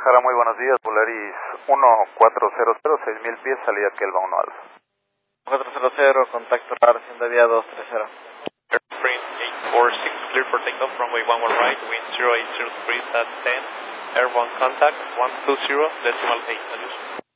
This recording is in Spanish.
Guadalajara, muy buenos días. Polaris 1400, 6000 pies, salida Kelva 1 Alfa. 400, contacto radar, Hacienda Vía 230. Airframe 846, clear for takeoff, runway 11 right, wind 0803 at 10, airborne contact 120, decimal 8, adiós.